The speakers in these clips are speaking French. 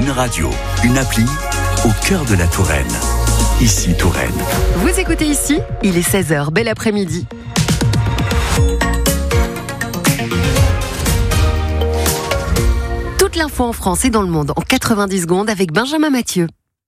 Une radio, une appli au cœur de la Touraine. Ici Touraine. Vous écoutez Ici, il est 16h, bel après-midi. Toute l'info en France et dans le monde en 90 secondes avec Benjamin Mathieu.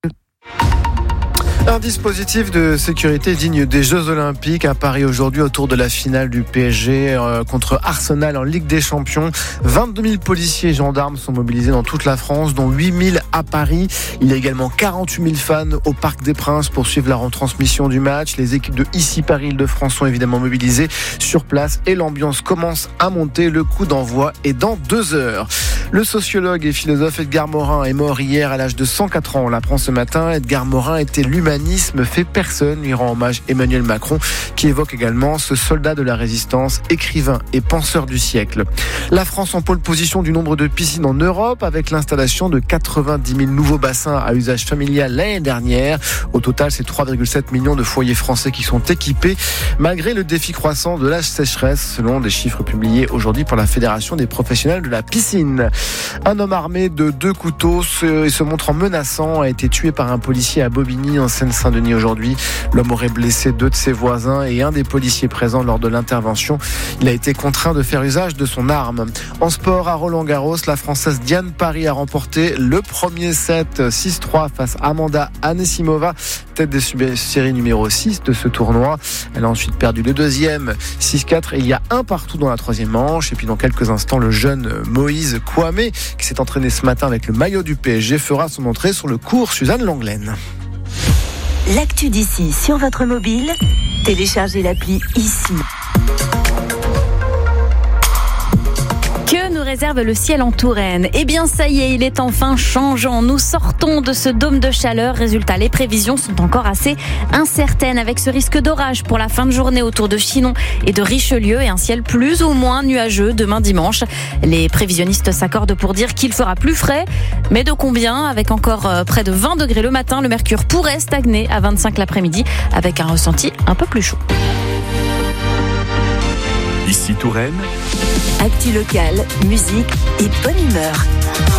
Un dispositif de sécurité digne des Jeux Olympiques à Paris aujourd'hui autour de la finale du PSG contre Arsenal en Ligue des Champions. 22 000 policiers et gendarmes sont mobilisés dans toute la France, dont 8 000 à Paris. Il y a également 48 000 fans au Parc des Princes pour suivre la retransmission du match. Les équipes de Ici Paris Île-de-France sont évidemment mobilisées sur place et l'ambiance commence à monter. Le coup d'envoi est dans 2 heures. Le sociologue et philosophe Edgar Morin est mort hier à l'âge de 104 ans. On l'apprend ce matin. Edgar Morin était l'humanisme fait personne, lui rend hommage Emmanuel Macron, qui évoque également ce soldat de la résistance, écrivain et penseur du siècle. La France en pôle position du nombre de piscines en Europe, avec l'installation de 90 000 nouveaux bassins à usage familial l'année dernière. Au total, c'est 3,7 millions de foyers français qui sont équipés, malgré le défi croissant de la sécheresse, selon des chiffres publiés aujourd'hui par la Fédération des professionnels de la piscine. Un homme armé de 2 couteaux se montrant menaçant a été tué par un policier à Bobigny en Seine-Saint-Denis aujourd'hui. L'homme aurait blessé 2 de ses voisins et un des policiers présents lors de l'intervention. Il a été contraint de faire usage de son arme. En sport, à Roland-Garros, la Française Diane Parry a remporté le premier set 6-3 face à Amanda Anisimova, tête de série numéro 6 de ce tournoi. Elle a ensuite perdu le deuxième 6-4 et il y a un partout dans la troisième manche. Et puis dans quelques instants, le jeune Moïse Kouamé, qui s'est entraîné ce matin avec le maillot du PSG, fera son entrée sur le cours Suzanne Langlaine. L'actu d'ici sur votre mobile, téléchargez l'appli Ici. Que nous réserve le ciel en Touraine ? Eh bien ça y est, il est enfin changeant. Nous sortons de ce dôme de chaleur. Résultat, les prévisions sont encore assez incertaines avec ce risque d'orage pour la fin de journée autour de Chinon et de Richelieu et un ciel plus ou moins nuageux demain dimanche. Les prévisionnistes s'accordent pour dire qu'il fera plus frais. Mais de combien ? Avec encore près de 20 degrés le matin, le mercure pourrait stagner à 25 l'après-midi avec un ressenti un peu plus chaud. Ici Touraine. Actu locale, musique et bonne humeur.